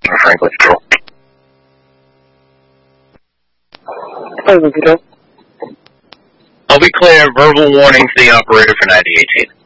Franklin Control. I'll be clear. Verbal warning to the operator for 9018.